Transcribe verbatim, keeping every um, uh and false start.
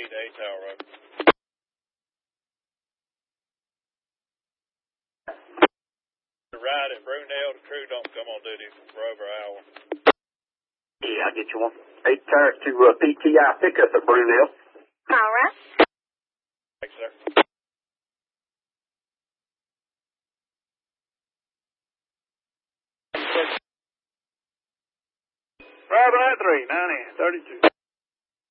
eight to eight Tower Road. The ride at Brunel, the crew don't come on duty for over an hour. Yeah, I'll get you one. Eight tires to uh, P T I pickup at Brunel. All right. Thanks, sir. five nine three, ninety, thirty-two.